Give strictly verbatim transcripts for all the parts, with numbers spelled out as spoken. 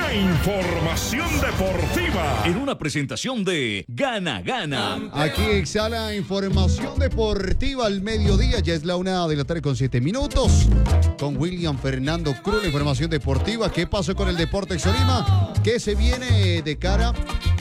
La información deportiva en una presentación de Gana Gana. Aquí exhala información deportiva al mediodía. Ya es la una de la tarde con siete minutos. Con William Fernando Cruz, la información deportiva. ¿Qué pasó con el Deportes Tolima? ¿Qué se viene de cara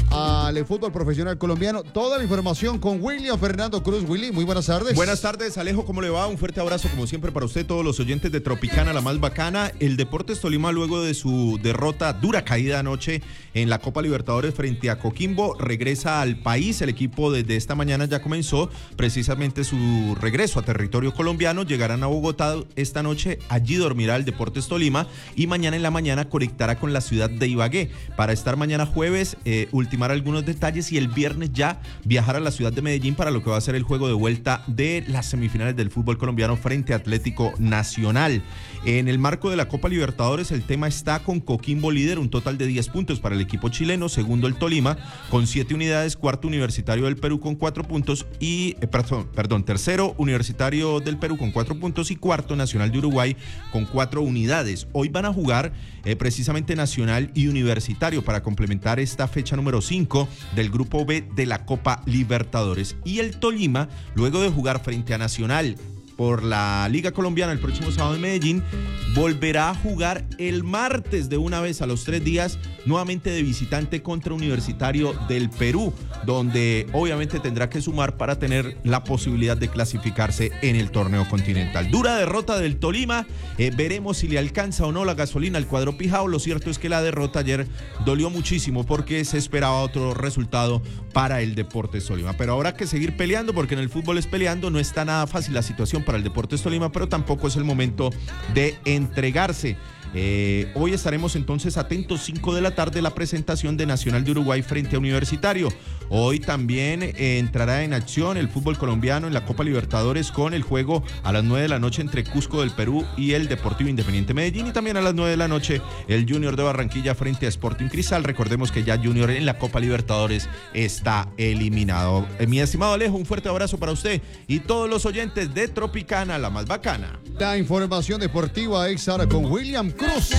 al fútbol profesional colombiano? Toda la información con William Fernando Cruz. Willy, muy buenas tardes. Buenas tardes, Alejo, ¿cómo le va? Un fuerte abrazo como siempre para usted, todos los oyentes de Tropicana, la más bacana. El Deportes Tolima, luego de su derrota, dura caída anoche en la Copa Libertadores frente a Coquimbo, regresa al país. El equipo desde esta mañana ya comenzó precisamente su regreso a territorio colombiano. Llegarán a Bogotá esta noche, allí dormirá el Deportes Tolima y mañana en la mañana conectará con la ciudad de Ibagué para estar mañana jueves, eh, ultimar algunos detalles y el viernes ya viajar a la ciudad de Medellín para lo que va a ser el juego de vuelta de las semifinales del fútbol colombiano frente a Atlético Nacional. En el marco de la Copa Libertadores, el tema está con Coquimbo líder, un total de diez puntos para el equipo chileno, segundo el Tolima con siete unidades, cuarto Universitario del Perú con cuatro puntos y, eh, perdón, perdón, tercero Universitario del Perú con cuatro puntos y cuarto Nacional de Uruguay con cuatro unidades. Hoy van a jugar eh, precisamente Nacional y Universitario para complementar esta fecha número cinco del Grupo B de la Copa Libertadores. Y el Tolima, luego de jugar frente a Nacional por la Liga Colombiana el próximo sábado en Medellín, volverá a jugar el martes de una vez a los tres días, nuevamente de visitante contra Universitario del Perú, donde obviamente tendrá que sumar para tener la posibilidad de clasificarse en el torneo continental. Dura derrota del Tolima, eh, veremos si le alcanza o no la gasolina al cuadro pijao. Lo cierto es que la derrota ayer dolió muchísimo porque se esperaba otro resultado para el Deportes Tolima, pero habrá que seguir peleando porque en el fútbol es peleando, no está nada fácil la situación para el Deportes Tolima, pero tampoco es el momento de entregarse. Eh, hoy estaremos entonces atentos, cinco de la tarde, la presentación de Nacional de Uruguay frente a Universitario. Hoy también eh, entrará en acción el fútbol colombiano en la Copa Libertadores con el juego a las nueve de la noche entre Cusco del Perú y el Deportivo Independiente Medellín, y también a las nueve de la noche el Junior de Barranquilla frente a Sporting Cristal. Recordemos que ya Junior en la Copa Libertadores está eliminado. Eh, mi estimado Alejo, un fuerte abrazo para usted y todos los oyentes de Tropicana, la más bacana. La información deportiva es ahora con William Cruz.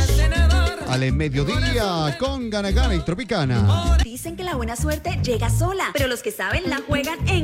Al mediodía con Gana Gana y Tropicana. Dicen que la buena suerte llega sola, pero los que saben la juegan en